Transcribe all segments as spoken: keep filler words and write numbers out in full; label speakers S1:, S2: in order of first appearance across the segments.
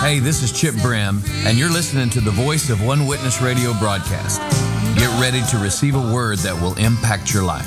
S1: Hey, this is Chip Brim, and you're listening to the Voice of One Witness radio broadcast. Get ready to receive a word that will impact your life.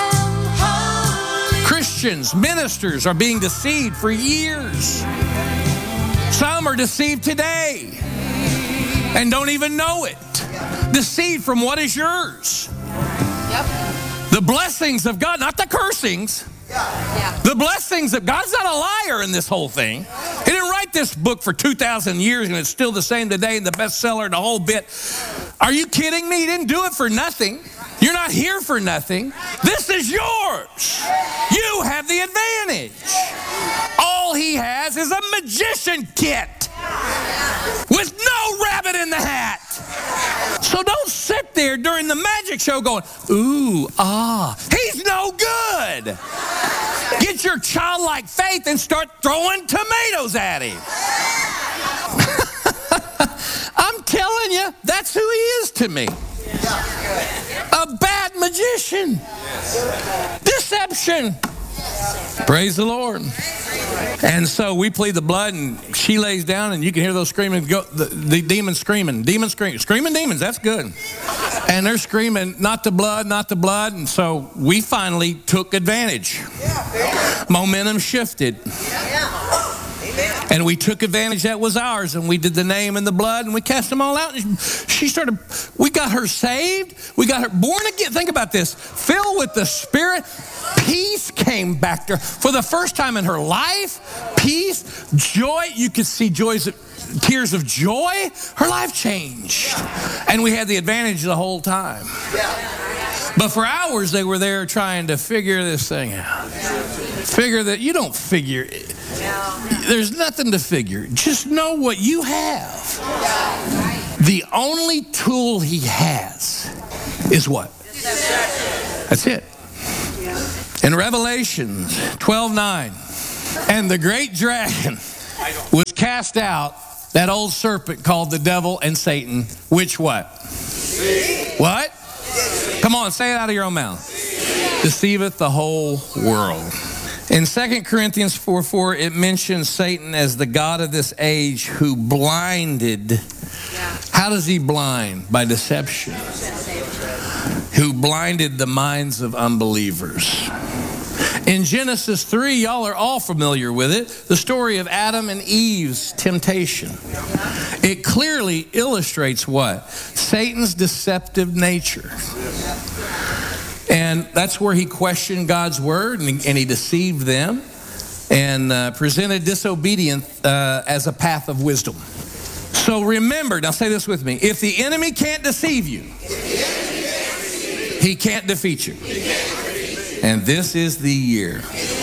S2: Christians, ministers are being deceived for years. Some are deceived today and don't even know it. Deceived from what is yours.
S3: Yep.
S2: The blessings of God, not the cursings.
S3: Yeah.
S2: The blessings of God's not a liar in this whole thing. He didn't write this book for two thousand years and it's still the same today and the bestseller and the whole bit. Are you kidding me? He didn't do it for nothing. You're not here for nothing. This is yours. You have the advantage. All he has is a magician kit with no rabbit in the hat. So don't sit there during the magic show going, ooh, ah. He's no good. Get your childlike faith and start throwing tomatoes at him. I'm telling you, that's who he is to me. A bad magician. Deception. Praise the Lord. And so we plead the blood, and she lays down, and you can hear those screaming, go, the, the demons screaming, demons screaming, screaming demons, that's good. And they're screaming, not the blood, not the blood. And so we finally took advantage. Momentum shifted. And we took advantage that was ours, and we did the name and the blood, and we cast them all out. And she started, we got her saved. We got her born again. Think about this. Filled with the Spirit. Peace came back to her. For the first time in her life, peace, joy. You could see joys, tears of joy. Her life changed. And we had the advantage the whole time. But for hours, they were there trying to figure this thing out. Figure that you don't figure it. There's nothing to figure. Just know what you have. The only tool he has is what? That's it. In Revelation twelve nine, and the great dragon was cast out, that old serpent called the devil and Satan, which what? What? Come on, say it out of your own mouth. Deceiveth the whole world. In Second Corinthians four four, it mentions Satan as the god of this age who blinded. Yeah. How does he blind? By deception. Who blinded the minds of unbelievers. In Genesis three, y'all are all familiar with it, the story of Adam and Eve's temptation. It clearly illustrates what? Satan's deceptive nature. And that's where he questioned God's word, and he, and he deceived them and uh, presented disobedience uh, as a path of wisdom. So remember, now say this with me, if the enemy can't deceive you, he can't defeat you. And this is the year.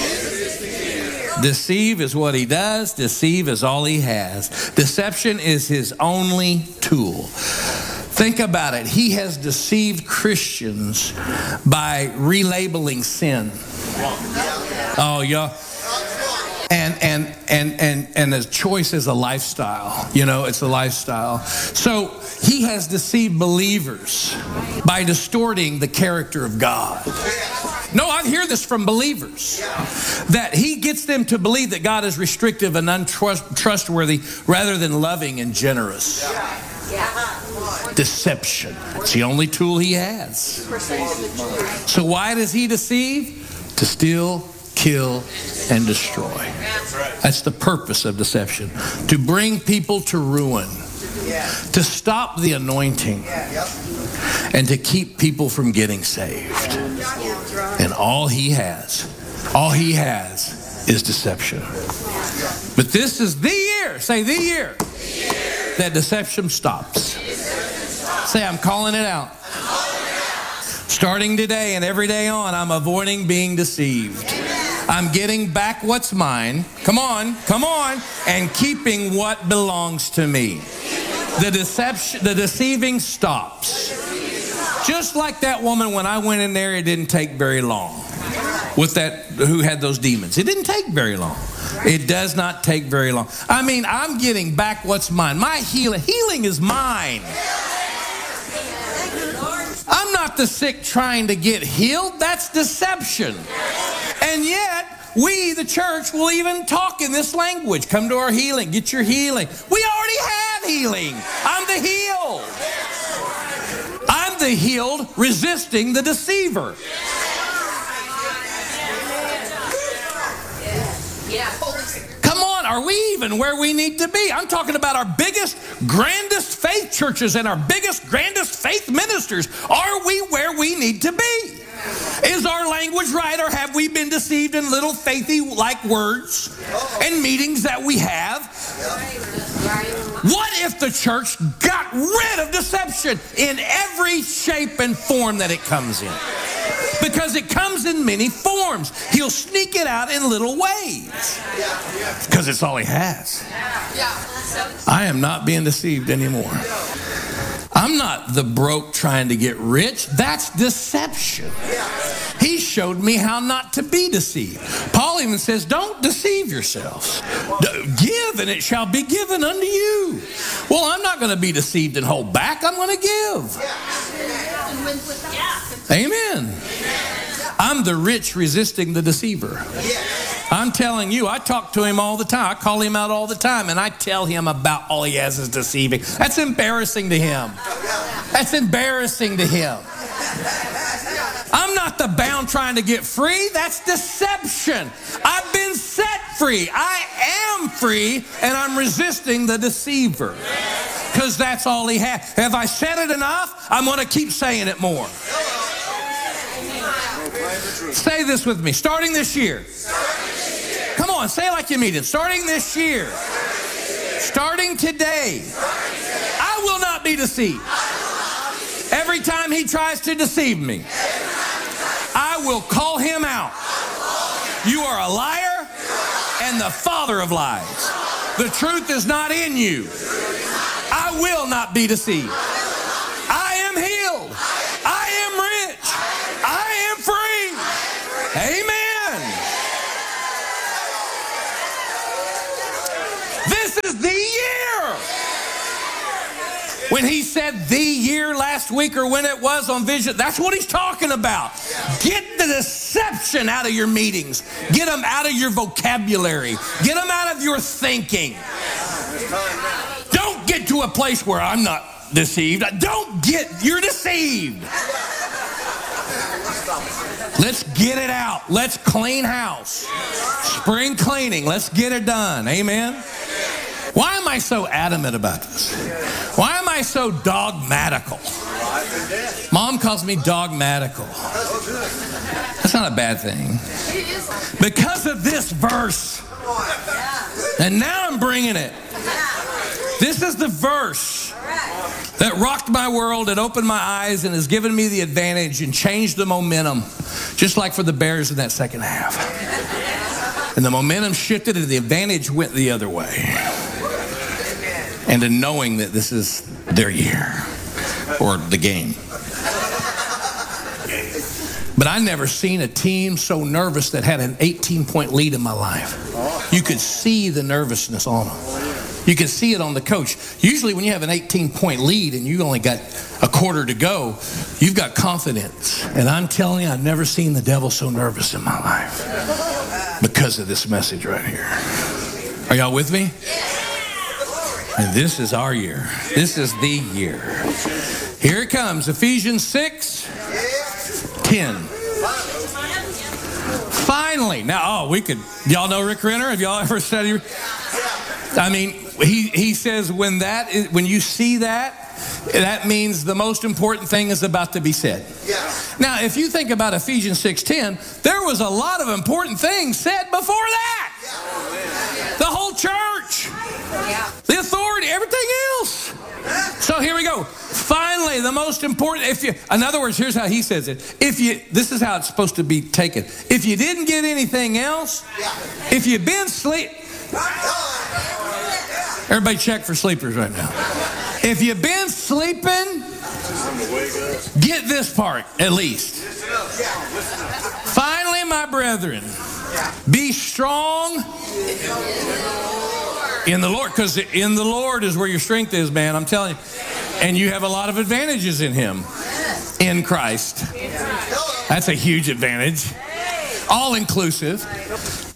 S2: Deceive is what he does. Deceive is all he has. Deception is his only tool. Think about it. He has deceived Christians by relabeling sin. Oh, yeah. And and and and and the choice is a lifestyle. You know, it's a lifestyle. So he has deceived believers by distorting the character of God. No, I hear this from believers. That he gets them to believe that God is restrictive and untrustworthy rather than loving and generous. Deception. It's the only tool he has. So why does he deceive? To steal, kill, and destroy. That's the purpose of deception. To bring people to ruin. To stop the anointing. And to keep people from getting saved. And all he has, all he has is deception. But this is the year, say the year, that deception stops. Say, I'm calling it out. Starting today and every day on, I'm avoiding being deceived. I'm getting back what's mine. Come on, come on. And keeping what belongs to me. The deception, the deceiving stops. Just like that woman, when I went in there, it didn't take very long. With that, who had those demons. It didn't take very long. It does not take very long. I mean, I'm getting back what's mine. My healing, healing is mine. I'm not the sick trying to get healed. That's deception. And yet, we, the church, will even talk in this language. Come to our healing. Get your healing. We already have healing. I'm the healed. I'm the healed resisting the deceiver. Come on, are we even where we need to be? I'm talking about our biggest, grandest faith churches and our biggest, grandest faith ministers. Are we where we need to be? Is our language right, or have we been deceived in little faithy-like words and meetings that we have? What if the church got rid of deception in every shape and form that it comes in? Because it comes in many forms. He'll sneak it out in little ways. Because it's all he has. I am not being deceived anymore. I'm not the broke trying to get rich. That's deception. He showed me how not to be deceived. Paul even says, don't deceive yourselves. Give and it shall be given unto you. Well, I'm not going to be deceived and hold back. I'm going to give. Amen. I'm the rich resisting the deceiver. I'm telling you, I talk to him all the time. I call him out all the time, and I tell him about all he has is deceiving. That's embarrassing to him. That's embarrassing to him. I'm not the bound trying to get free. That's deception. I've been set free. I am free, and I'm resisting the deceiver. Because that's all he has. Have I said it enough? I'm going to keep saying it more. Say this with me. Starting this year. Come on, say it like you mean it. Starting this year. Starting today. I will not be deceived. Every time he tries to deceive me, I will call him out. You are a liar and the father of lies. The truth is not in you. I will not be deceived. I am healed. I am rich. I am free. Amen. This is the year. When he said the year last week or when it was on Vision, that's what he's talking about. Get the deception out of your meetings. Get them out of your vocabulary. Get them out of your thinking. Don't get to a place where I'm not deceived. Don't get, you're deceived. Let's get it out. Let's clean house. Spring cleaning. Let's get it done. Amen. Why am I so adamant about this? Why am I so dogmatical? Mom calls me dogmatical. That's not a bad thing. Because of this verse. And now I'm bringing it. This is the verse that rocked my world, that opened my eyes, and has given me the advantage and changed the momentum, just like for the Bears in that second half. And the momentum shifted and the advantage went the other way. And in knowing that this is their year, or the game. But I never seen a team so nervous that had an eighteen-point lead in my life. You could see the nervousness on them. You can see it on the coach. Usually when you have an eighteen-point lead and you only got a quarter to go, you've got confidence. And I'm telling you, I've never seen the devil so nervous in my life because of this message right here. Are y'all with me? And this is our year. This is the year. Here it comes. Ephesians six ten. Finally. Now, oh, we could, y'all know Rick Renner? Have y'all ever studied? I mean, he, he says when that is, when you see that, that means the most important thing is about to be said. Now, if you think about Ephesians six ten, there was a lot of important things said before that. The whole church. The authority, everything else. So here we go. Finally, the most important, if you, in other words, here's how he says it. If you, this is how it's supposed to be taken. If you didn't get anything else, if you've been sleep, everybody check for sleepers right now. If you've been sleeping, get this part at least. Finally, my brethren, be strong in the Lord, because in the Lord is where your strength is, man. I'm telling you. And you have a lot of advantages in him, in Christ. That's a huge advantage. All inclusive.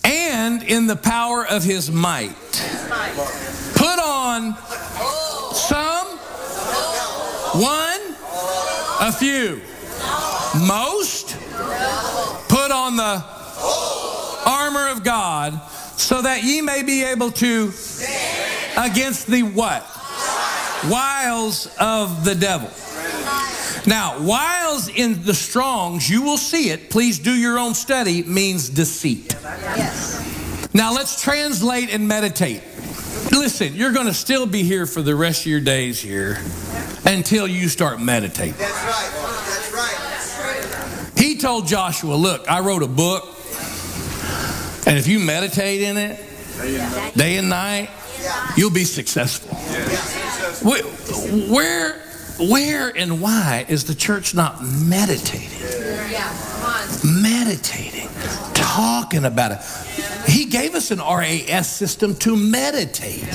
S2: in the power of his might. Put on some, one, a few, most. Put on the armor of God, so that ye may be able to against the what? Wiles of the devil. Now, wiles in the Strongs, you will see it, please do your own study, means deceit. Now let's translate and meditate. Listen, you're going to still be here for the rest of your days here until you start meditating.
S3: That's right. That's right.
S2: He told Joshua, look, I wrote a book, and if you meditate in it day and night, you'll be successful. Where, where and why is the church not meditating? Meditating, talking about it. He gave us an R A S system to meditate.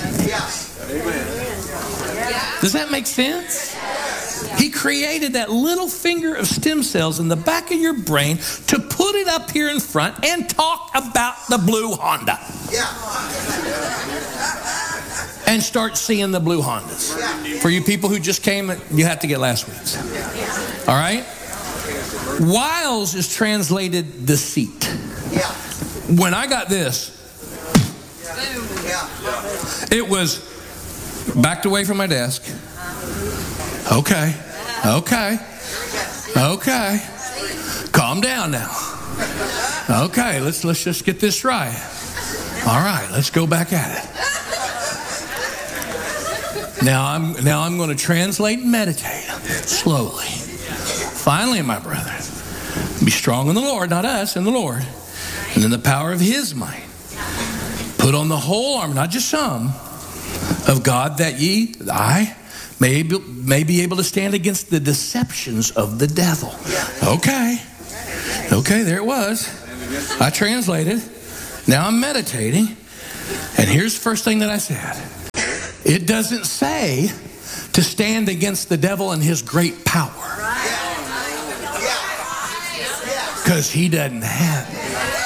S2: Does that make sense? He created that little finger of stem cells in the back of your brain to put it up here in front and talk about the blue Honda. And start seeing the blue Hondas. For you people who just came, you have to get last week's. All right? Wiles is translated deceit. When I got this, it was backed away from my desk. Okay, okay, okay. Calm down now. Okay, let's let's just get this right. All right, let's go back at it. Now I'm now I'm going to translate and meditate slowly. Finally, my brother, be strong in the Lord, not us, in the Lord, and in the power of his might. Put on the whole armor, not just some, of God, that ye, I, may be, may be able to stand against the deceptions of the devil. Okay. Okay, there it was. I translated. Now I'm meditating. And here's the first thing that I said. It doesn't say to stand against the devil and his great power. Because he doesn't have it.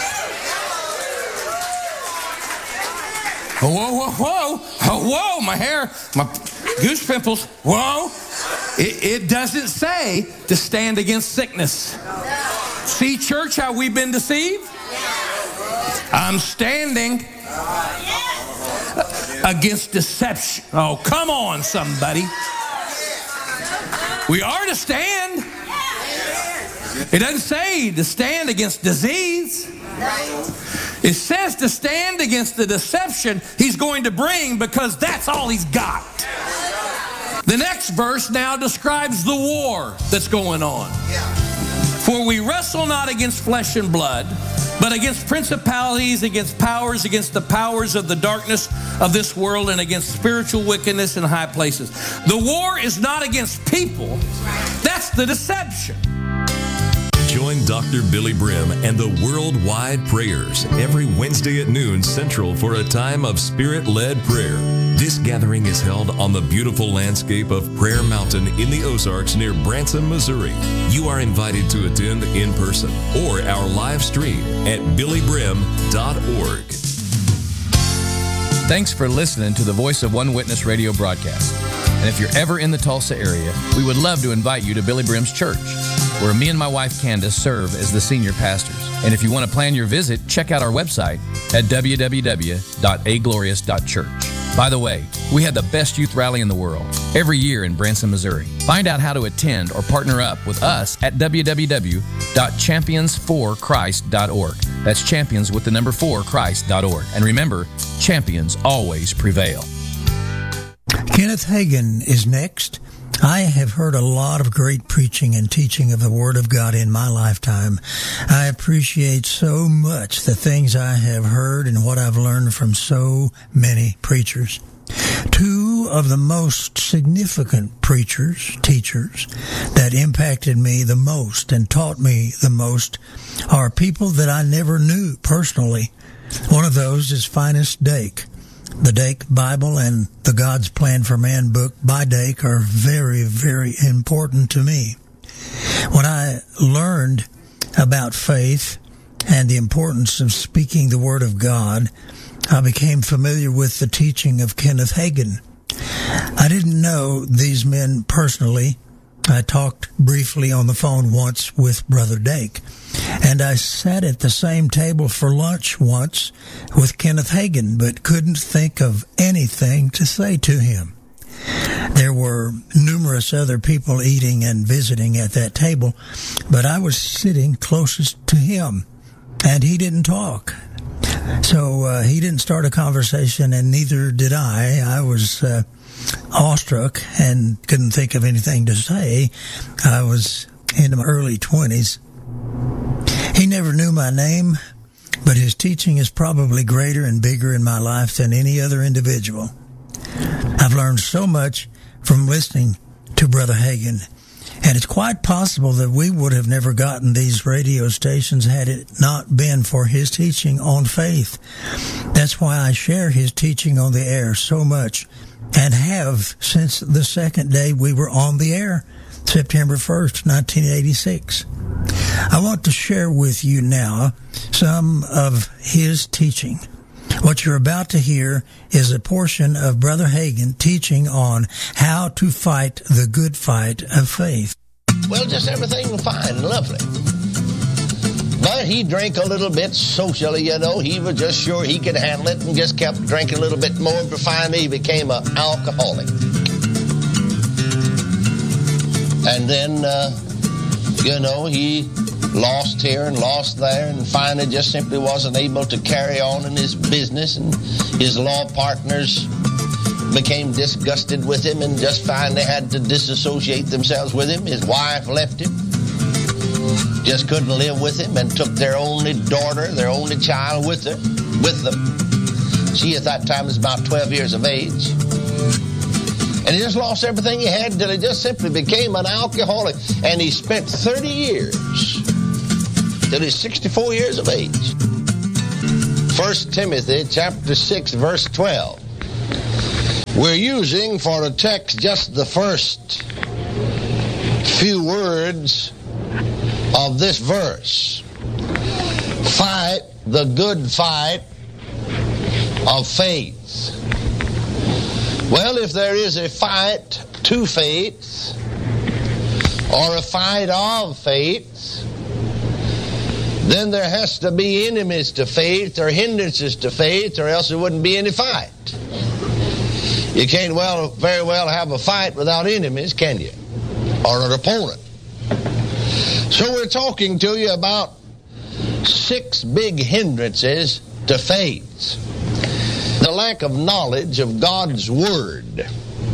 S2: Whoa, whoa, whoa, whoa, whoa, my hair, my goose pimples, whoa. It, it doesn't say to stand against sickness. See, church, how we've been deceived? I'm standing against deception. Oh, come on, somebody. We are to stand. It doesn't say to stand against disease. It says to stand against the deception he's going to bring, because that's all he's got. The next verse now describes the war that's going on. For we wrestle not against flesh and blood, but against principalities, against powers, against the powers of the darkness of this world, and against spiritual wickedness in high places. The war is not against people. That's the deception.
S4: Join Doctor Billy Brim and the Worldwide Prayers every Wednesday at noon Central for a time of Spirit-led prayer. This gathering is held on the beautiful landscape of Prayer Mountain in the Ozarks near Branson, Missouri. You are invited to attend in person or our live stream at billy brim dot org.
S1: Thanks for listening to the Voice of One Witness radio broadcast. And if you're ever in the Tulsa area, we would love to invite you to Billy Brim's church, where me and my wife Candace serve as the senior pastors. And if you want to plan your visit, check out our website at w w w dot a glorious dot church. By the way, we had the best youth rally in the world every year in Branson, Missouri. Find out how to attend or partner up with us at w w w dot champions for christ dot org. That's champions with the number four Christ dot org. And remember, champions always prevail.
S5: Kenneth Hagin is next. I have heard a lot of great preaching and teaching of the Word of God in my lifetime. I appreciate so much the things I have heard and what I've learned from so many preachers. Two of the most significant preachers, teachers, that impacted me the most and taught me the most are people that I never knew personally. One of those is Finis Dake. The Dake Bible and the God's Plan for Man book by Dake are very, very important to me. When I learned about faith and the importance of speaking the Word of God, I became familiar with the teaching of Kenneth Hagin. I didn't know these men personally. I talked briefly on the phone once with Brother Dake, and I sat at the same table for lunch once with Kenneth Hagin, but couldn't think of anything to say to him. There were numerous other people eating and visiting at that table, but I was sitting closest to him, and he didn't talk. So uh, he didn't start a conversation, and neither did I. I was uh, awestruck and couldn't think of anything to say. I was in my early twenties. He never knew my name, but his teaching is probably greater and bigger in my life than any other individual. I've learned so much from listening to Brother Hagin, and it's quite possible that we would have never gotten these radio stations had it not been for his teaching on faith. That's why I share his teaching on the air so much, and have since the second day we were on the air, September first, nineteen eighty-six. I want to share with you now some of his teaching. What you're about to hear is a portion of Brother Hagin teaching on how to fight the good fight of faith.
S6: Well, just everything was fine and lovely. But he drank a little bit socially, you know. He was just sure he could handle it and just kept drinking a little bit more. But finally, he became an alcoholic. And then, uh, you know, he lost here and lost there, and finally just simply wasn't able to carry on in his business, and his law partners became disgusted with him and just finally had to disassociate themselves with him. His wife left him, just couldn't live with him, and took their only daughter, their only child with her, with them. She at that time was about twelve years of age. And he just lost everything he had until he just simply became an alcoholic. And he spent thirty years, till he's sixty-four years of age. First Timothy chapter six, verse twelve. We're using for the text just the first few words of this verse. Fight the good fight of faith. Well, if there is a fight to faith, or a fight of faith, then there has to be enemies to faith or hindrances to faith, or else there wouldn't be any fight. You can't well, very well have a fight without enemies, can you? Or an opponent. So we're talking to you about six big hindrances to faith. The lack of knowledge of God's Word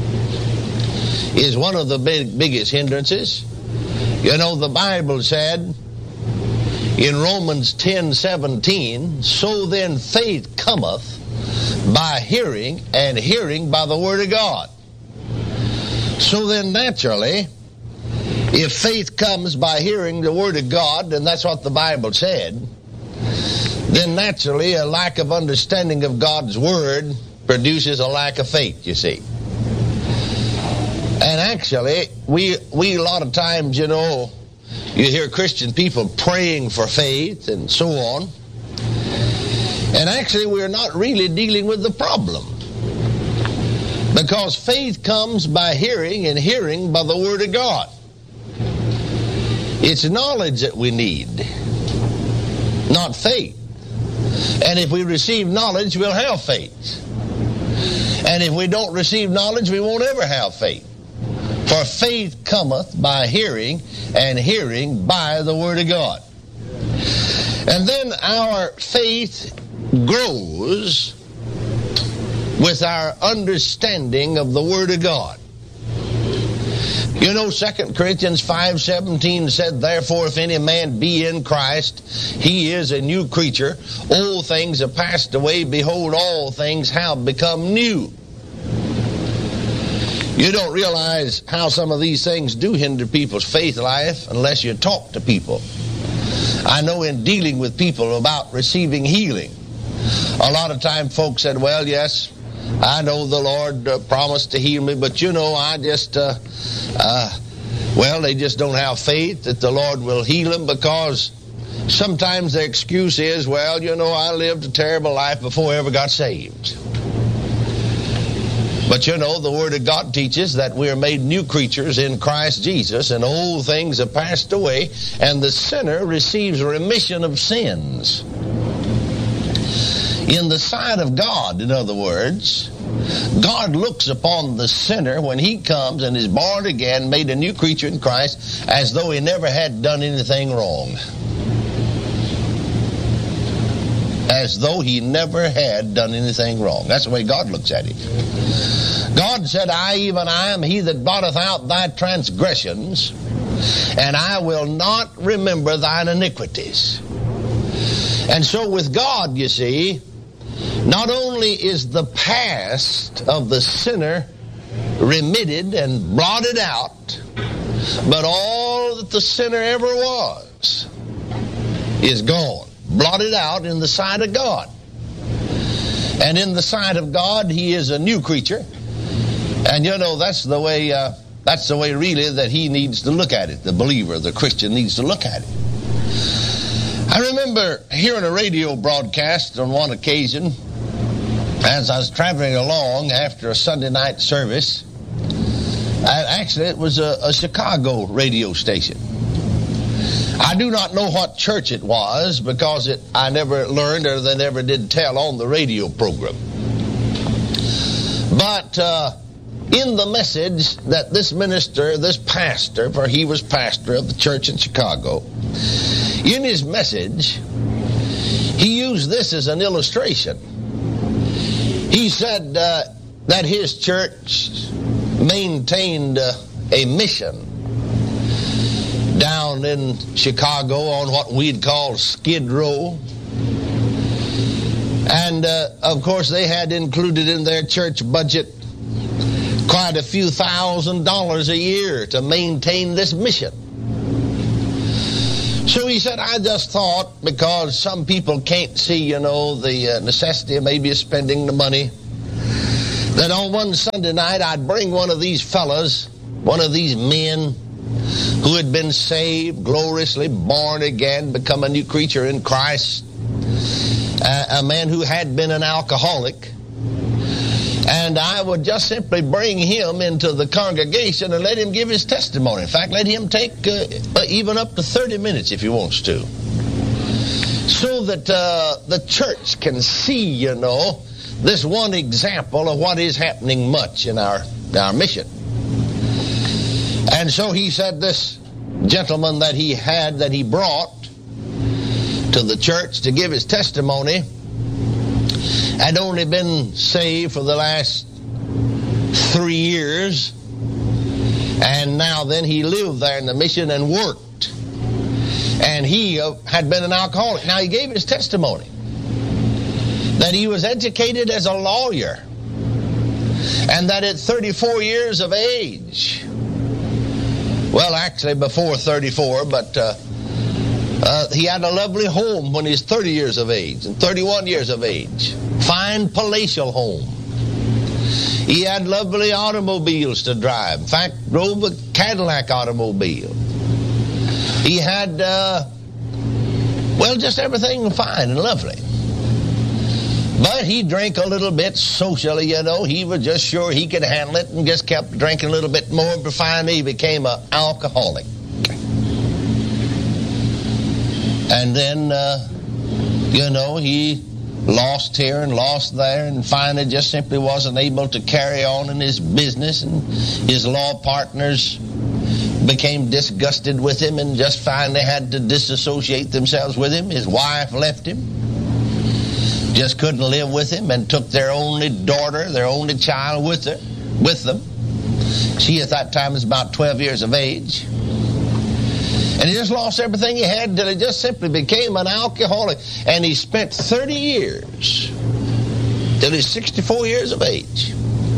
S6: is one of the big, biggest hindrances. You know, the Bible said in Romans ten seventeen, so then faith cometh by hearing, and hearing by the Word of God. So then naturally, if faith comes by hearing the Word of God, and that's what the Bible said, then naturally a lack of understanding of God's Word produces a lack of faith, you see. And actually, we, we a lot of times, you know, you hear Christian people praying for faith and so on. And actually, we're not really dealing with the problem. Because faith comes by hearing, and hearing by the Word of God. It's knowledge that we need, not faith. And if we receive knowledge, we'll have faith. And if we don't receive knowledge, we won't ever have faith. For faith cometh by hearing, and hearing by the Word of God. And then our faith grows with our understanding of the Word of God. You know, Second Corinthians five seventeen said, therefore, if any man be in Christ, he is a new creature. Old things have passed away. Behold, all things have become new. You don't realize how some of these things do hinder people's faith life unless you talk to people. I know in dealing with people about receiving healing, a lot of time folks said, well, yes, I know the Lord uh, promised to heal me, but you know, I just, uh, uh, well, they just don't have faith that the Lord will heal them, because sometimes the excuse is, well, you know, I lived a terrible life before I ever got saved. But you know, the Word of God teaches that we are made new creatures in Christ Jesus, and old things have passed away, and the sinner receives remission of sins. In the sight of God, in other words, God looks upon the sinner when he comes and is born again, made a new creature in Christ, as though he never had done anything wrong. As though he never had done anything wrong. That's the way God looks at it. God said, I, even I, am he that blotteth out thy transgressions, and I will not remember thine iniquities. And so with God, you see, not only is the past of the sinner remitted and blotted out, but all that the sinner ever was is gone, blotted out in the sight of God. And in the sight of God, he is a new creature. And you know, that's the way, uh, that's the way really that he needs to look at it. The believer, the Christian needs to look at it. I remember hearing a radio broadcast on one occasion as I was traveling along after a Sunday night service. And actually, it was a, a Chicago radio station. I do not know what church it was because it, I never learned, or they never did tell on the radio program. But uh, in the message that this minister, this pastor, for he was pastor of the church in Chicago, in his message, he used this as an illustration. He said uh, that his church maintained uh, a mission down in Chicago on what we'd call Skid Row. And, uh, of course, they had included in their church budget quite a few thousand dollars a year to maintain this mission. So he said, I just thought, because some people can't see, you know, the uh, necessity of maybe spending the money, that on one Sunday night I'd bring one of these fellas, one of these men who had been saved, gloriously born again, become a new creature in Christ, uh, a man who had been an alcoholic, and I would just simply bring him into the congregation and let him give his testimony. In fact, let him take uh, even up to thirty minutes if he wants to, so that uh, the church can see, you know, this one example of what is happening much in our, our mission. And so he said this gentleman that he had, that he brought to the church to give his testimony, had only been saved for the last three years, and now then he lived there in the mission and worked. And he uh, had been an alcoholic. Now he gave his testimony that he was educated as a lawyer, and that at thirty-four years of age, well, actually before thirty-four, but uh, uh, he had a lovely home when he was thirty years of age and thirty-one years of age. Fine palatial home. He had lovely automobiles to drive. In fact, drove a Cadillac automobile. He had, uh, well, just everything fine and lovely. But he drank a little bit socially, you know. He was just sure he could handle it and just kept drinking a little bit more. But finally, he became an alcoholic. And then, uh, you know, he lost here and lost there, and finally just simply wasn't able to carry on in his business, and his law partners became disgusted with him and just finally had to disassociate themselves with him. His wife left him, just couldn't live with him, and took their only daughter, their only child with her, with them. She at that time was about twelve years of age. And he just lost everything he had until he just simply became an alcoholic. And he spent thirty years, till he's sixty-four years of age,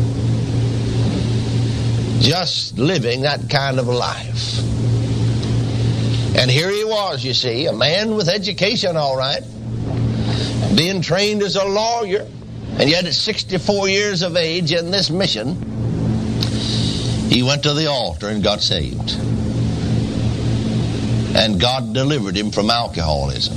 S6: just living that kind of a life. And here he was, you see, a man with education, all right, being trained as a lawyer, and yet at sixty-four years of age in this mission, he went to the altar and got saved. And God delivered him from alcoholism.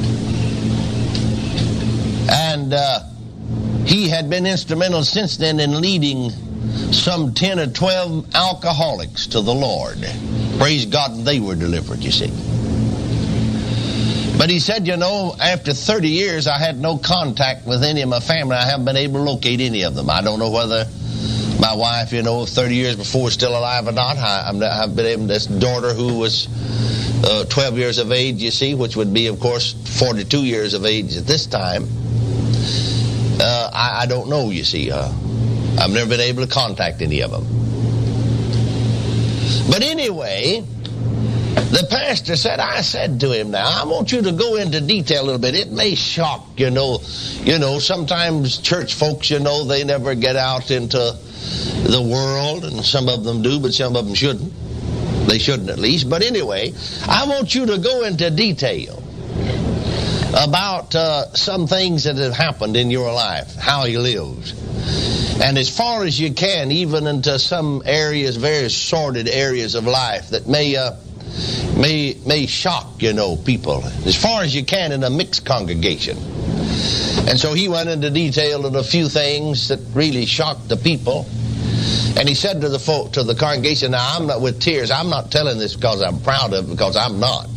S6: And uh, he had been instrumental since then in leading some ten or twelve alcoholics to the Lord. Praise God, and they were delivered, you see. But he said, you know, after thirty years, I had no contact with any of my family. I haven't been able to locate any of them. I don't know whether my wife, you know, thirty years before is still alive or not. I, I'm, I've been able to, this daughter who was uh, twelve years of age, you see, which would be, of course, forty-two years of age at this time. Uh, I, I don't know, you see. Uh, I've never been able to contact any of them. But anyway, the pastor said, I said to him, now, I want you to go into detail a little bit. It may shock, you know. You know, sometimes church folks, you know, they never get out into the world, and some of them do, but some of them shouldn't. They shouldn't, at least. But anyway, I want you to go into detail about uh, some things that have happened in your life, how you lived. And as far as you can, even into some areas, very sordid areas of life that may uh, may may shock, you know, people. As far as you can in a mixed congregation. And so he went into detail of a few things that really shocked the people. And he said to the folk, to the congregation, now I'm not with tears, I'm not telling this because I'm proud of it, because I'm not.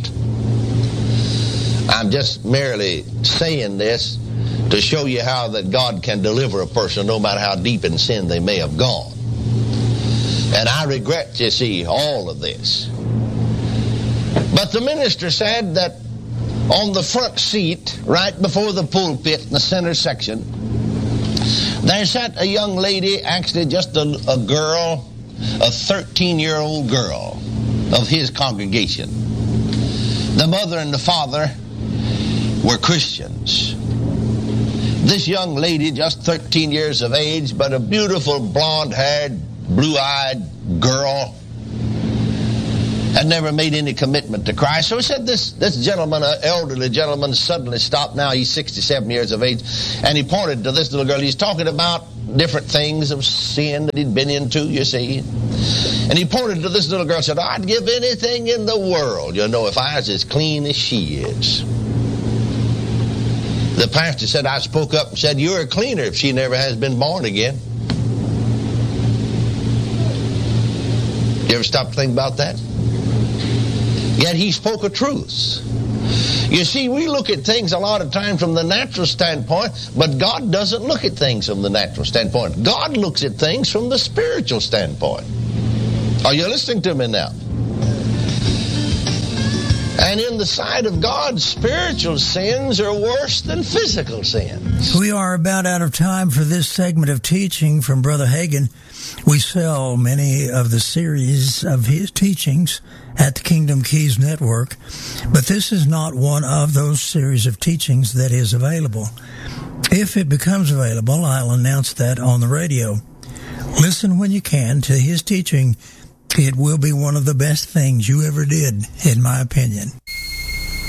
S6: I'm just merely saying this to show you how that God can deliver a person no matter how deep in sin they may have gone. And I regret, you see, all of this. But the minister said that on the front seat, right before the pulpit in the center section, there sat a young lady, actually just a, a girl, a thirteen-year-old girl of his congregation. The mother and the father were Christians. This young lady, just thirteen years of age, but a beautiful blonde-haired, blue-eyed girl, had never made any commitment to Christ. So he said this, this gentleman, an elderly gentleman, suddenly stopped. Now he's sixty-seven years of age, and he pointed to this little girl. He's talking about different things of sin that he'd been into, you see. And he pointed to this little girl and said, I'd give anything in the world, you know, if I was as clean as she is. The pastor said, I spoke up and said, you're a cleaner if she never has been born again. You ever stop to think about that? Yet he spoke a truth. You see, we look at things a lot of times from the natural standpoint, but God doesn't look at things from the natural standpoint. God looks at things from the spiritual standpoint. Are you listening to me now? And in the sight of God, spiritual sins are worse than physical sins.
S5: We are about out of time for this segment of teaching from Brother Hagin. We sell many of the series of his teachings at the Kingdom Keys Network, but this is not one of those series of teachings that is available. If it becomes available, I'll announce that on the radio. Listen when you can to his teaching. It will be one of the best things you ever did, in my opinion.